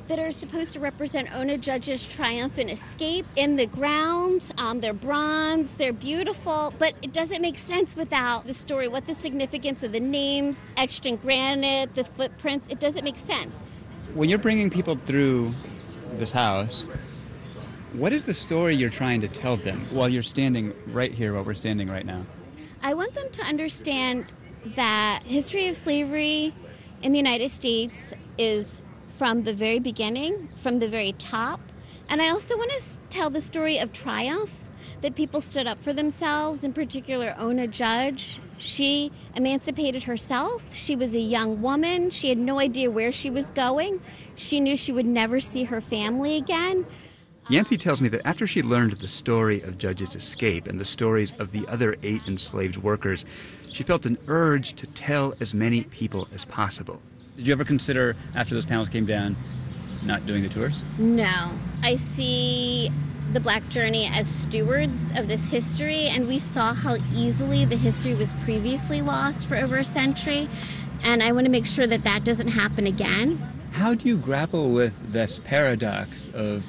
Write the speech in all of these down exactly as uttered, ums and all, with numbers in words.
that are supposed to represent Ona Judge's triumphant escape in the ground. Um, they're bronze, they're beautiful, but it doesn't make sense without the story, what the significance of the names etched in granite, the footprints, it doesn't make sense. When you're bringing people through this house, what is the story you're trying to tell them while you're standing right here, while we're standing right now? I want them to understand that history of slavery in the United States is from the very beginning, from the very top. And I also want to tell the story of triumph, that people stood up for themselves, in particular Ona Judge. She emancipated herself. She was a young woman. She had no idea where she was going. She knew she would never see her family again. Yancey tells me that after she learned the story of Judge's escape and the stories of the other eight enslaved workers, she felt an urge to tell as many people as possible. Did you ever consider, after those panels came down, not doing the tours? No. I see the Black Journey as stewards of this history, and we saw how easily the history was previously lost for over a century, and I want to make sure that that doesn't happen again. How do you grapple with this paradox of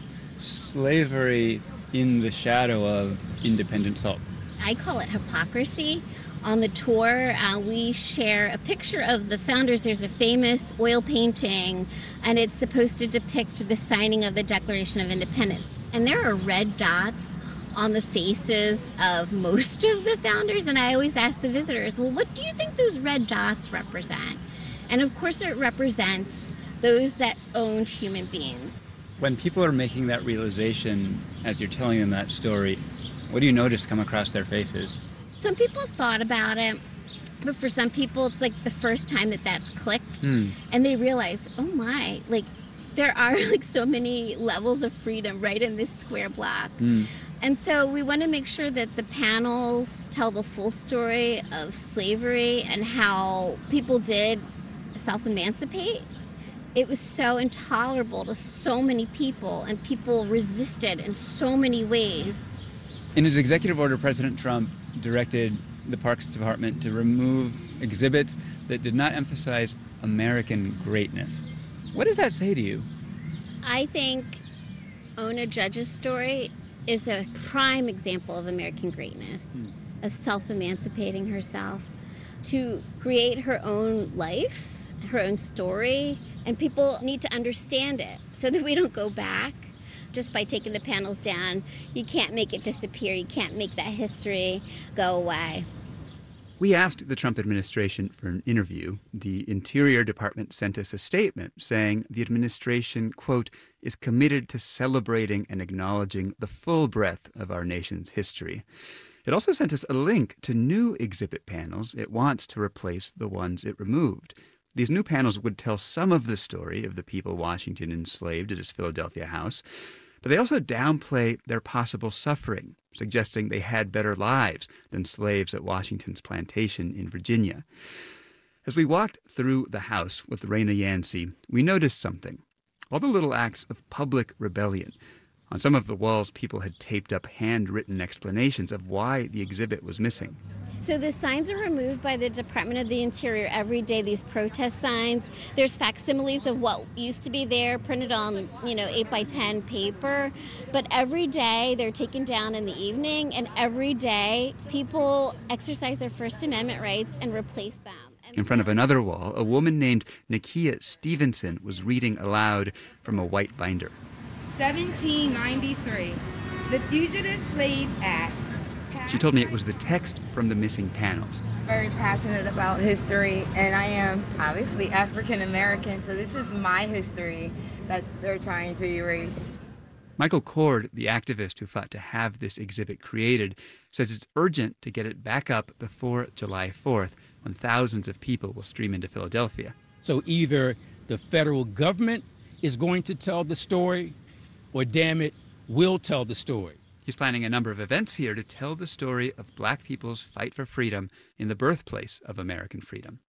slavery in the shadow of independent salt? I call it hypocrisy. On the tour, uh, we share a picture of the founders. There's a famous oil painting, and it's supposed to depict the signing of the Declaration of Independence. And there are red dots on the faces of most of the founders, and I always ask the visitors, well, what do you think those red dots represent? And of course it represents those that owned human beings. When people are making that realization as you're telling them that story, what do you notice come across their faces? Some people have thought about it, but for some people it's like the first time that that's clicked, mm. and they realize, oh my, like there are like so many levels of freedom right in this square block. Mm. And so we want to make sure that the panels tell the full story of slavery and how people did self-emancipate. It was so intolerable to so many people, and people resisted in so many ways. In his executive order, President Trump directed the Parks Department to remove exhibits that did not emphasize American greatness. What does that say to you? I think Ona Judge's story is a prime example of American greatness, hmm. of self-emancipating herself, to create her own life, her own story, and people need to understand it so that we don't go back. Just by taking the panels down, you can't make it disappear. You can't make that history go away. We asked the Trump administration for an interview. The Interior Department sent us a statement saying the administration, quote, is committed to celebrating and acknowledging the full breadth of our nation's history. It also sent us a link to new exhibit panels it wants to replace the ones it removed. These new panels would tell some of the story of the people Washington enslaved at his Philadelphia house, but they also downplay their possible suffering, suggesting they had better lives than slaves at Washington's plantation in Virginia. As we walked through the house with Raina Yancey, we noticed something. All the little acts of public rebellion. On some of the walls, people had taped up handwritten explanations of why the exhibit was missing. So the signs are removed by the Department of the Interior every day, these protest signs. There's facsimiles of what used to be there printed on, you know, eight by ten paper. But every day they're taken down in the evening, and every day people exercise their First Amendment rights and replace them. And in front of another wall, a woman named Nakia Stevenson was reading aloud from a white binder. seventeen ninety-three, the Fugitive Slave Act. She told me it was the text from the missing panels. Very passionate about history, and I am obviously African American, so this is my history that they're trying to erase. Michael Cord, the activist who fought to have this exhibit created, says it's urgent to get it back up before July fourth, when thousands of people will stream into Philadelphia. So either the federal government is going to tell the story, or damn it, we'll tell the story. He's planning a number of events here to tell the story of black people's fight for freedom in the birthplace of American freedom.